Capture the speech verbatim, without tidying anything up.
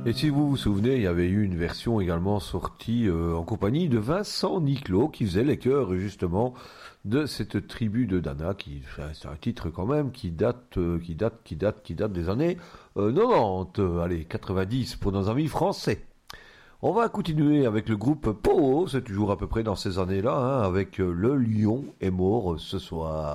Et si vous vous souvenez, il y avait eu une version également sortie euh, en compagnie de Vincent Niclot qui faisait les chœurs justement de cette tribu de Dana, qui c'est un titre quand même qui date, euh, qui date, qui date, qui date des années euh, quatre-vingt-dix, euh, allez quatre-vingt-dix pour nos amis français. On va continuer avec le groupe Poho, c'est toujours à peu près dans ces années-là, hein, avec euh, Le Lion est mort ce soir.